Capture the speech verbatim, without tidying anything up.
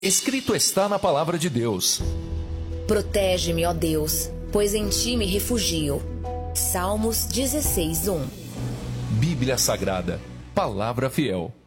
Escrito está na palavra de Deus. Protege-me, ó Deus, pois em ti me refugio. Salmos dezesseis, um. Bíblia Sagrada, palavra fiel.